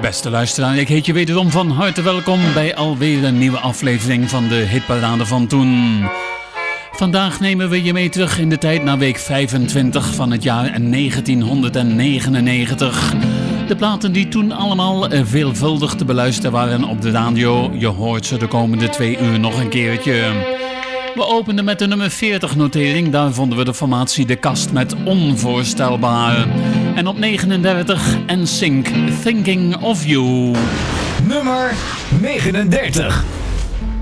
Beste luisteraar, ik heet je wederom van harte welkom bij alweer een nieuwe aflevering van de hitparade van toen. Vandaag nemen we je mee terug in de tijd naar week 25 van het jaar 1999. De platen die toen allemaal veelvuldig te beluisteren waren op de radio. Je hoort ze de komende 2 uur nog een keertje. We openden met de nummer 40 notering. Daar vonden we de formatie De Kast met Onvoorstelbaar. En op 39 NSYNC, Thinking of You. Nummer 39.